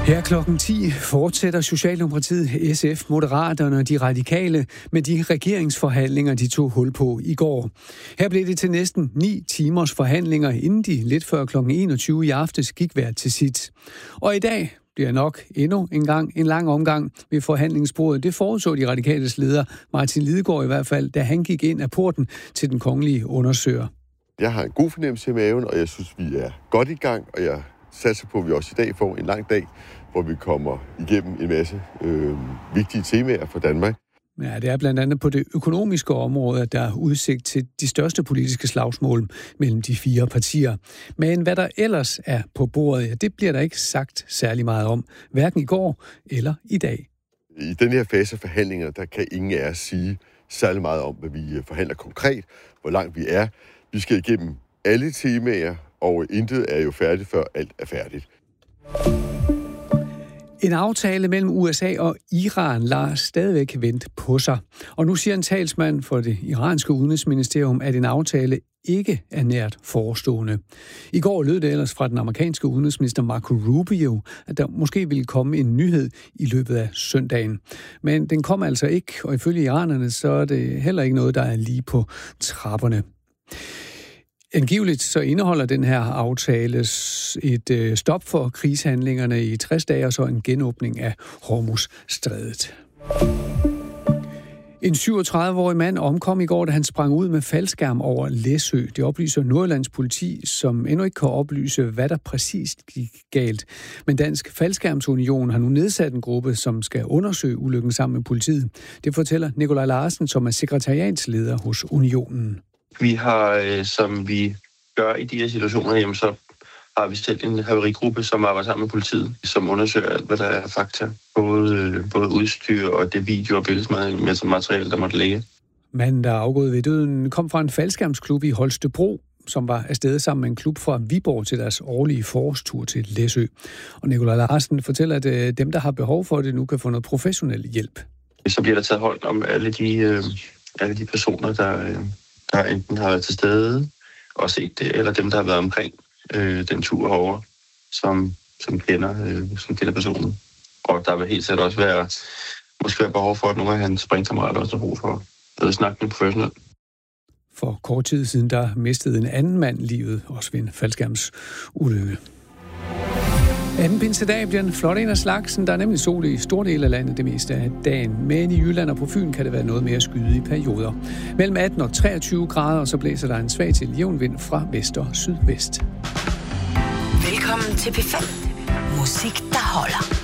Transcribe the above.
Her klokken 10 fortsætter Socialdemokratiet, SF, Moderaterne og de radikale med de regeringsforhandlinger, de tog hul på i går. Her blev det til næsten 9 timers forhandlinger, inden de lidt før klokken 21 i aftes gik hver til sit. Og i dag bliver nok endnu en lang omgang ved forhandlingsbordet. Det forudså de radikales leder, Martin Lidegaard i hvert fald, da han gik ind ad porten til den kongelige undersøger. Jeg har en god fornemmelse i maven, og jeg synes, vi er godt i gang, og jeg satser på, at vi også i dag får en lang dag, hvor vi kommer igennem en masse vigtige temaer for Danmark. Ja, det er blandt andet på det økonomiske område, at der er udsigt til de største politiske slagsmål mellem de 4 partier. Men hvad der ellers er på bordet, ja, det bliver der ikke sagt særlig meget om, hverken i går eller i dag. I den her fase af forhandlinger, der kan ingen af os sige særlig meget om, hvad vi forhandler konkret, hvor langt vi er. Vi skal igennem alle temaer, og intet er jo færdigt, før alt er færdigt. En aftale mellem USA og Iran lader stadigvæk vente på sig. Og nu siger en talsmand for det iranske udenrigsministerium, at en aftale ikke er nært forestående. I går lød det ellers fra den amerikanske udenrigsminister Marco Rubio, at der måske ville komme en nyhed i løbet af søndagen. Men den kom altså ikke, og ifølge iranerne så er det heller ikke noget, der er lige på trapperne. Angiveligt så indeholder den her aftale et stop for krigshandlingerne i 60 dage og så en genåbning af Hormuzstrædet. En 37-årig mand omkom i går, da han sprang ud med faldskærm over Læsø. Det oplyser Nordjyllands politi, som endnu ikke kan oplyse, hvad der præcist gik galt. Men Dansk Faldskærmsunion har nu nedsat en gruppe, som skal undersøge ulykken sammen med politiet. Det fortæller Nikolaj Larsen, som er sekretariatsleder hos Unionen. Vi har, som vi gør i de her situationer, jamen, så har vi selv en haverigruppe, som arbejder sammen med politiet, som undersøger alt, hvad der er fakta. Både udstyr og det video- og billedmateriale, der måtte ligge. Manden, der er afgået ved døden, kom fra en faldskærmsklub i Holstebro, som var afsted sammen med en klub fra Viborg til deres årlige forårstur til Læsø. Og Nikolaj Larsen fortæller, at dem, der har behov for det, nu kan få noget professionel hjælp. Så bliver der taget hånd om alle de personer, der enten har været til stede og set det, eller dem, der har været omkring den tur herovre, som kender personen. Og der vil helt sikkert også være behov for, at nogle af hans springkammerater også har brug for at snakke med professionelt. For kort tid siden, der mistede en anden mand livet, også ved en faldskærmsulykke. Anden pinsedag bliver en flot en af slagsen. Der er nemlig sol i store dele af landet det meste af dagen. Men i Jylland og på Fyn kan det være noget mere skyde i perioder. Mellem 18 og 23 grader, og så blæser der en svag til jævn vind fra vest og sydvest. Velkommen til P5. Musik, der holder.